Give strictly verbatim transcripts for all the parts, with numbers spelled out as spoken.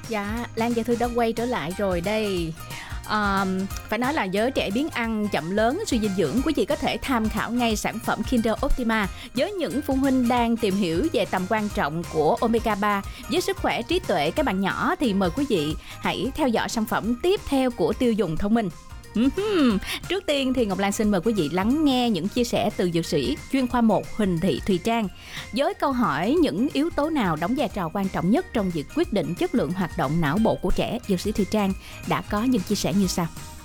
Dạ, Lan Gia Thư đã quay trở lại rồi đây. Ờm, phải nói là giới trẻ biến ăn chậm lớn suy dinh dưỡng, quý vị có thể tham khảo ngay sản phẩm Kinder Optima với những phụ huynh đang tìm hiểu về tầm quan trọng của omega ba với sức khỏe trí tuệ các bạn nhỏ, thì mời quý vị hãy theo dõi sản phẩm tiếp theo của tiêu dùng thông minh. Trước tiên thì Ngọc Lan xin mời quý vị lắng nghe những chia sẻ từ dược sĩ chuyên khoa một Huỳnh Thị Thùy Trang với câu hỏi những yếu tố nào đóng vai trò quan trọng nhất trong việc quyết định chất lượng hoạt động não bộ của trẻ. Dược sĩ Thùy Trang đã có những chia sẻ như sau.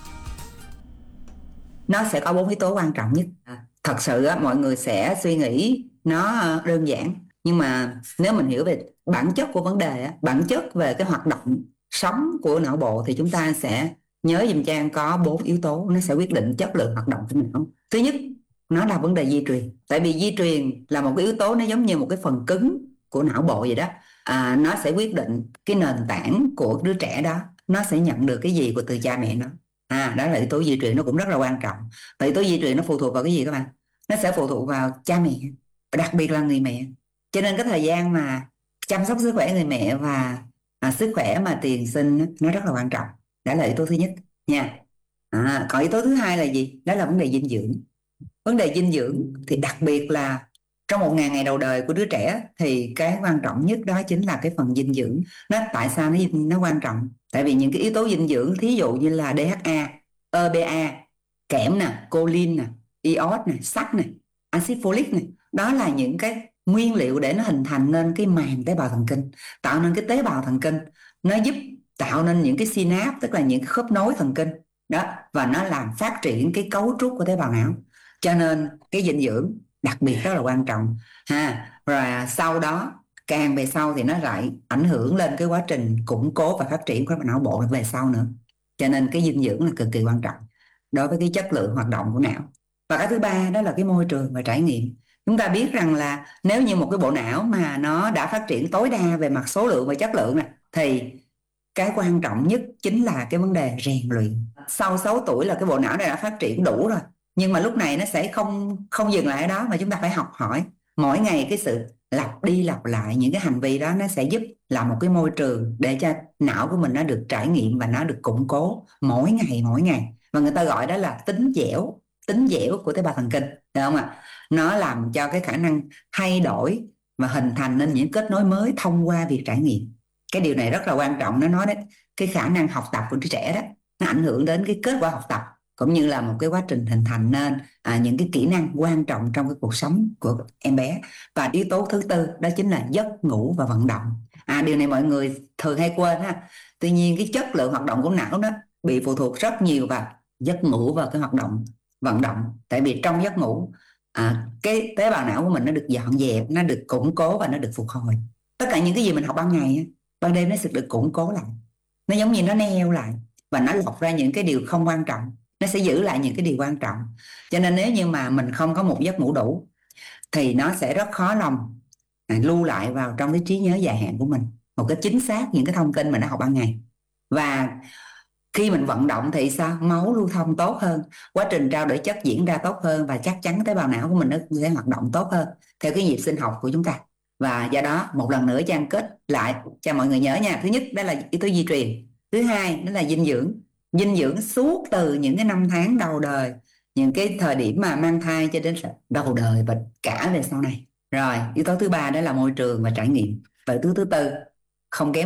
Nó sẽ có bốn yếu tố quan trọng nhất. Thật sự mọi người sẽ suy nghĩ nó đơn giản, nhưng mà nếu mình hiểu về bản chất của vấn đề, bản chất về cái hoạt động sống của não bộ, thì chúng ta sẽ nhớ dùm Trang có bốn yếu tố nó sẽ quyết định chất lượng hoạt động của não. Thứ nhất, nó là vấn đề di truyền. Tại vì di truyền là một cái yếu tố, nó giống như một cái phần cứng của não bộ vậy đó. À, nó sẽ quyết định cái nền tảng của đứa trẻ đó, nó sẽ nhận được cái gì của từ cha mẹ nó. À, đó là yếu tố di truyền, nó cũng rất là quan trọng. Và yếu tố di truyền nó phụ thuộc vào cái gì các bạn? Nó sẽ phụ thuộc vào cha mẹ, đặc biệt là người mẹ. Cho nên cái thời gian mà chăm sóc sức khỏe người mẹ và à, sức khỏe mà tiền sinh nó rất là quan trọng. Đó là yếu tố thứ nhất nha. À, còn yếu tố thứ hai là gì? Đó là vấn đề dinh dưỡng. Vấn đề dinh dưỡng thì đặc biệt là trong một ngàn ngày đầu đời của đứa trẻ, thì cái quan trọng nhất đó chính là cái phần dinh dưỡng. Nó tại sao nó nó quan trọng? Tại vì những cái yếu tố dinh dưỡng, thí dụ như là đê hát a, e bê a, kẽm nè, choline nè, iốt nè, sắt nè, axit folic nè, đó là những cái nguyên liệu để nó hình thành nên cái màng tế bào thần kinh, tạo nên cái tế bào thần kinh. Nó giúp tạo nên những cái synapse, tức là những cái khớp nối thần kinh đó, và nó làm phát triển cái cấu trúc của tế bào não. Cho nên cái dinh dưỡng đặc biệt rất là quan trọng ha. Rồi sau đó càng về sau thì nó lại ảnh hưởng lên cái quá trình củng cố và phát triển của não bộ về sau nữa. Cho nên cái dinh dưỡng là cực kỳ quan trọng đối với cái chất lượng hoạt động của não. Và cái thứ ba đó là cái môi trường và trải nghiệm. Chúng ta biết rằng là nếu như một cái bộ não mà nó đã phát triển tối đa về mặt số lượng và chất lượng này, thì cái quan trọng nhất chính là cái vấn đề rèn luyện. Sau sáu tuổi là cái bộ não này đã phát triển đủ rồi, nhưng mà lúc này nó sẽ không không dừng lại ở đó, mà chúng ta phải học hỏi mỗi ngày. Cái sự lặp đi lặp lại những cái hành vi đó, nó sẽ giúp là một cái môi trường để cho não của mình nó được trải nghiệm và nó được củng cố mỗi ngày mỗi ngày. Và người ta gọi đó là tính dẻo, tính dẻo của tế bào thần kinh, được không ạ? Nó làm cho cái khả năng thay đổi và hình thành nên những kết nối mới thông qua việc trải nghiệm. Cái điều này rất là quan trọng. Nó nói đấy, cái khả năng học tập của đứa trẻ đó, nó ảnh hưởng đến cái kết quả học tập, cũng như là một cái quá trình hình thành nên à, những cái kỹ năng quan trọng trong cái cuộc sống của em bé. Và yếu tố thứ tư đó chính là giấc ngủ và vận động. À, điều này mọi người thường hay quên ha. Tuy nhiên cái chất lượng hoạt động của não đó bị phụ thuộc rất nhiều vào giấc ngủ và cái hoạt động vận động. Tại vì trong giấc ngủ à, cái tế bào não của mình nó được dọn dẹp, nó được củng cố và nó được phục hồi. Tất cả những cái gì mình học ban ngày, ban đêm nó sẽ được củng cố lại. Nó giống như nó neo lại và nó lọc ra những cái điều không quan trọng, nó sẽ giữ lại những cái điều quan trọng. Cho nên nếu như mà mình không có một giấc ngủ đủ thì nó sẽ rất khó lòng à, lưu lại vào trong cái trí nhớ dài hạn của mình một cái chính xác những cái thông tin mình đã học ban ngày. Và khi mình vận động thì sao? Máu lưu thông tốt hơn, quá trình trao đổi chất diễn ra tốt hơn, và chắc chắn tế bào não của mình nó sẽ hoạt động tốt hơn theo cái nhịp sinh học của chúng ta. Và do đó một lần nữa Trang kết lại cho mọi người nhớ nha. Thứ nhất đó là yếu tố di truyền. Thứ hai đó là dinh dưỡng. Dinh dưỡng suốt từ những cái năm tháng đầu đời, những cái thời điểm mà mang thai cho đến đầu đời và cả về sau này. Rồi yếu tố thứ ba đó là môi trường và trải nghiệm. Và yếu tố thứ tư không kém